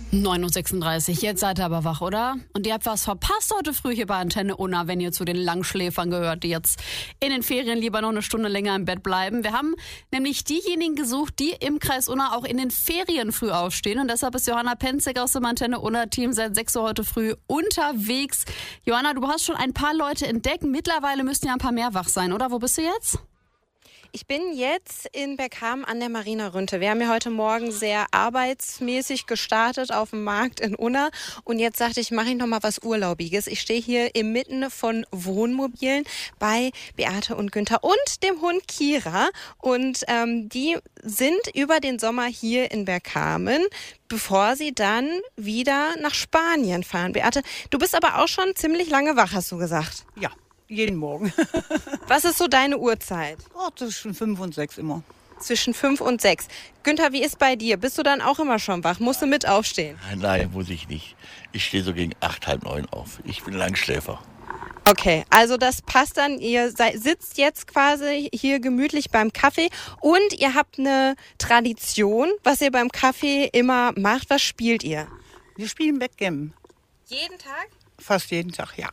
9:36 Uhr, jetzt seid ihr aber wach, oder? Und ihr habt was verpasst heute früh hier bei Antenne Unna, wenn ihr zu den Langschläfern gehört, die jetzt in den Ferien lieber noch eine Stunde länger im Bett bleiben. Wir haben nämlich diejenigen gesucht, die im Kreis Unna auch in den Ferien früh aufstehen. Und deshalb ist Johanna Penzig aus dem Antenne Unna-Team seit 6 Uhr heute früh unterwegs. Johanna, du hast schon ein paar Leute entdeckt. Mittlerweile müssten ja ein paar mehr wach sein, oder? Wo bist du jetzt? Ich bin jetzt in Bergham an der Marina Rünte. Wir haben ja heute Morgen sehr arbeitsmäßig gestartet auf dem Markt in Unna. Und jetzt dachte ich, mache ich noch mal was Urlaubiges. Ich stehe hier inmitten von Wohnmobilen bei Beate und Günther und dem Hund Kira. Und die sind über den Sommer hier in Berghamen, bevor sie dann wieder nach Spanien fahren. Beate, du bist aber auch schon ziemlich lange wach, hast du gesagt. Ja. Jeden Morgen. Was ist so deine Uhrzeit? Zwischen 5 und 6 immer. Zwischen 5 und 6. Günther, wie ist bei dir? Bist du dann auch immer schon wach? Musst du mit aufstehen? Nein, muss ich nicht. Ich stehe so gegen 8, halb 9 auf. Ich bin Langschläfer. Okay, also das passt dann. Ihr sitzt jetzt quasi hier gemütlich beim Kaffee und ihr habt eine Tradition, was ihr beim Kaffee immer macht. Was spielt ihr? Wir spielen Backgammon. Jeden Tag? Fast jeden Tag, ja.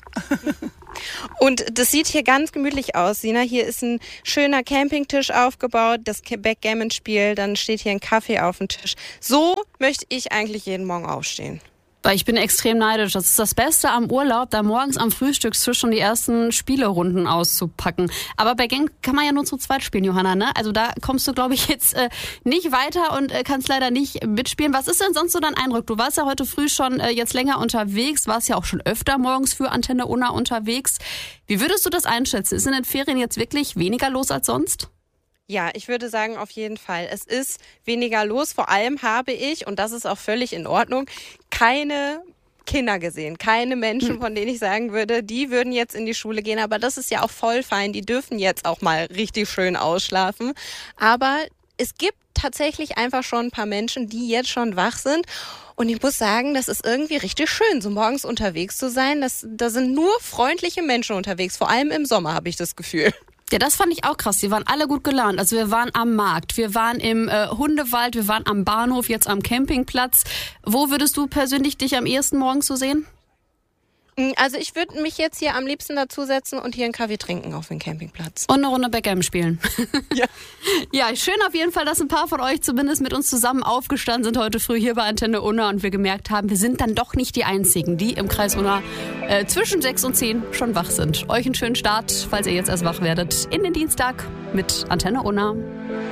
Und das sieht hier ganz gemütlich aus, Sina. Hier ist ein schöner Campingtisch aufgebaut, das Backgammon-Spiel, dann steht hier ein Kaffee auf dem Tisch. So möchte ich eigentlich jeden Morgen aufstehen. Weil ich bin extrem neidisch. Das ist das Beste am Urlaub, da morgens am Frühstückstisch schon die ersten Spielerunden auszupacken. Aber Backgammon kann man ja nur zu zweit spielen, Johanna, ne? Also da kommst du, glaube ich, jetzt nicht weiter und kannst leider nicht mitspielen. Was ist denn sonst so dein Eindruck? Du warst ja heute früh schon jetzt länger unterwegs, warst ja auch schon öfter morgens für Antenne Unna unterwegs. Wie würdest du das einschätzen? Ist in den Ferien jetzt wirklich weniger los als sonst? Ja, ich würde sagen, auf jeden Fall. Es ist weniger los. Vor allem habe ich, und das ist auch völlig in Ordnung, keine Kinder gesehen. Keine Menschen, von denen ich sagen würde, die würden jetzt in die Schule gehen. Aber das ist ja auch voll fein. Die dürfen jetzt auch mal richtig schön ausschlafen. Aber es gibt tatsächlich einfach schon ein paar Menschen, die jetzt schon wach sind. Und ich muss sagen, das ist irgendwie richtig schön, so morgens unterwegs zu sein. Da sind nur freundliche Menschen unterwegs. Vor allem im Sommer habe ich das Gefühl. Ja, das fand ich auch krass. Die waren alle gut gelaunt. Also wir waren am Markt, wir waren im Hundewald, wir waren am Bahnhof, jetzt am Campingplatz. Wo würdest du persönlich dich am ehesten morgens so sehen? Also ich würde mich jetzt hier am liebsten dazusetzen und hier einen Kaffee trinken auf dem Campingplatz. Und eine Runde Backgammon spielen. Ja. Ja, schön auf jeden Fall, dass ein paar von euch zumindest mit uns zusammen aufgestanden sind heute früh hier bei Antenne Unna und wir gemerkt haben, wir sind dann doch nicht die Einzigen, die im Kreis Unna zwischen 6 und 10 schon wach sind. Euch einen schönen Start, falls ihr jetzt erst wach werdet, in den Dienstag mit Antenne Unna.